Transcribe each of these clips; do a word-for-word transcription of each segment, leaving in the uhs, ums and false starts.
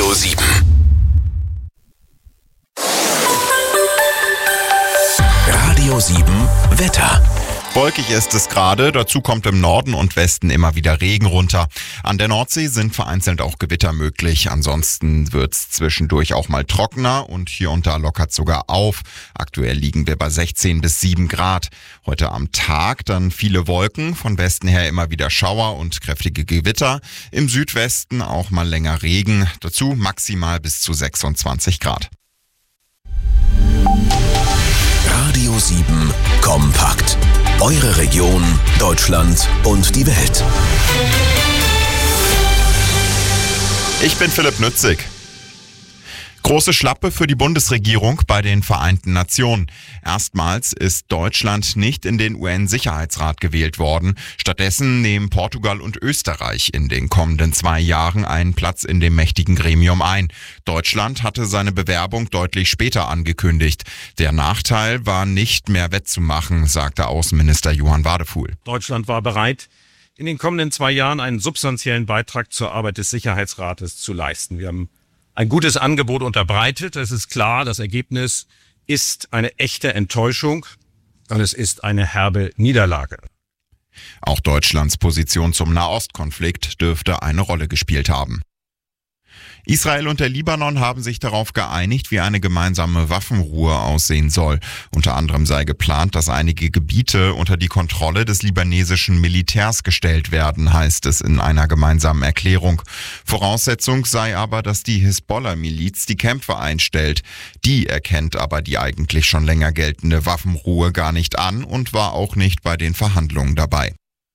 Radio sieben. Radio sieben Wetter. Wolkig ist es gerade, dazu kommt im Norden und Westen immer wieder Regen runter. An der Nordsee sind vereinzelt auch Gewitter möglich. Ansonsten wird's zwischendurch auch mal trockener und hier und da lockert sogar auf. Aktuell liegen wir bei sechzehn bis sieben Grad. Heute am Tag dann viele Wolken, von Westen her immer wieder Schauer und kräftige Gewitter. Im Südwesten auch mal länger Regen, dazu maximal bis zu sechsundzwanzig Grad. Radio sieben Kompakt. Eure Region, Deutschland und die Welt. Ich bin Philipp Nützig. Große Schlappe für die Bundesregierung bei den Vereinten Nationen. Erstmals ist Deutschland nicht in den U N-Sicherheitsrat gewählt worden. Stattdessen nehmen Portugal und Österreich in den kommenden zwei Jahren einen Platz in dem mächtigen Gremium ein. Deutschland hatte seine Bewerbung deutlich später angekündigt. Der Nachteil war nicht mehr wettzumachen, sagte Außenminister Johann Wadefuhl. Deutschland war bereit, in den kommenden zwei Jahren einen substanziellen Beitrag zur Arbeit des Sicherheitsrates zu leisten. Wir haben ein gutes Angebot unterbreitet. Es ist klar, das Ergebnis ist eine echte Enttäuschung und es ist eine herbe Niederlage. Auch Deutschlands Position zum Nahostkonflikt dürfte eine Rolle gespielt haben. Israel und der Libanon haben sich darauf geeinigt, wie eine gemeinsame Waffenruhe aussehen soll. Unter anderem sei geplant, dass einige Gebiete unter die Kontrolle des libanesischen Militärs gestellt werden, heißt es in einer gemeinsamen Erklärung. Voraussetzung sei aber, dass die Hisbollah-Miliz die Kämpfe einstellt. Die erkennt aber die eigentlich schon länger geltende Waffenruhe gar nicht an und war auch nicht bei den Verhandlungen dabei.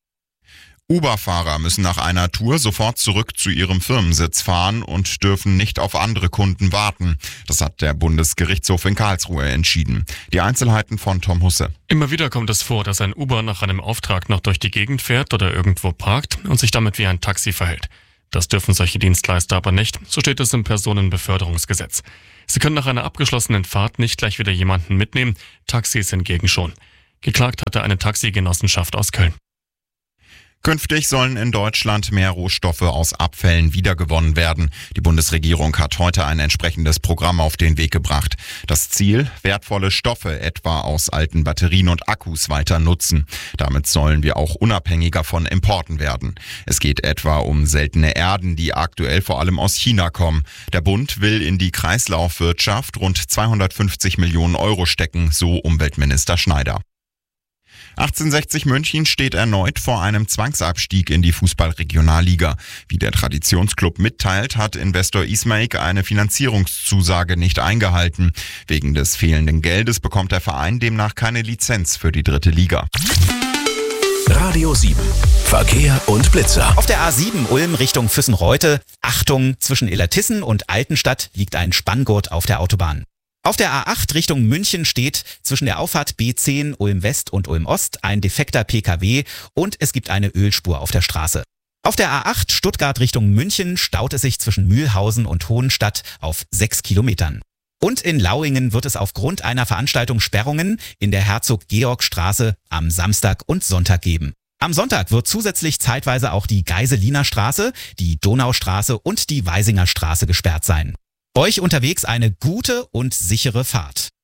Uber-Fahrer müssen nach einer Tour sofort zurück zu ihrem Firmensitz fahren und dürfen nicht auf andere Kunden warten. Das hat der Bundesgerichtshof in Karlsruhe entschieden. Die Einzelheiten von Tom Husse. Immer wieder kommt es vor, dass ein Uber nach einem Auftrag noch durch die Gegend fährt oder irgendwo parkt und sich damit wie ein Taxi verhält. Das dürfen solche Dienstleister aber nicht, so steht es im Personenbeförderungsgesetz. Sie können nach einer abgeschlossenen Fahrt nicht gleich wieder jemanden mitnehmen, Taxis hingegen schon. Geklagt hatte eine Taxigenossenschaft aus Köln. Künftig sollen in Deutschland mehr Rohstoffe aus Abfällen wiedergewonnen werden. Die Bundesregierung hat heute ein entsprechendes Programm auf den Weg gebracht. Das Ziel: wertvolle Stoffe, etwa aus alten Batterien und Akkus, weiter nutzen. Damit sollen wir auch unabhängiger von Importen werden. Es geht etwa um seltene Erden, die aktuell vor allem aus China kommen. Der Bund will in die Kreislaufwirtschaft rund zweihundertfünfzig Millionen Euro stecken, so Umweltminister Schneider. achtzehnhundertsechzig München steht erneut vor einem Zwangsabstieg in die Fußball-Regionalliga. Wie der Traditionsclub mitteilt, hat Investor Ismaik eine Finanzierungszusage nicht eingehalten. Wegen des fehlenden Geldes bekommt der Verein demnach keine Lizenz für die dritte Liga. Radio sieben. Verkehr und Blitzer. Auf der A sieben Ulm Richtung Füssen-Reute. Achtung, zwischen Illertissen und Altenstadt liegt ein Spanngurt auf der Autobahn. Auf der A acht Richtung München steht zwischen der Auffahrt B zehn Ulm West und Ulm Ost ein defekter P K W und es gibt eine Ölspur auf der Straße. Auf der A acht Stuttgart Richtung München staut es sich zwischen Mühlhausen und Hohenstadt auf sechs Kilometern. Und in Lauingen wird es aufgrund einer Veranstaltung Sperrungen in der Herzog-Georg-Straße am Samstag und Sonntag geben. Am Sonntag wird zusätzlich zeitweise auch die Geiseliner Straße, die Donaustraße und die Weisinger Straße gesperrt sein. Euch unterwegs eine gute und sichere Fahrt.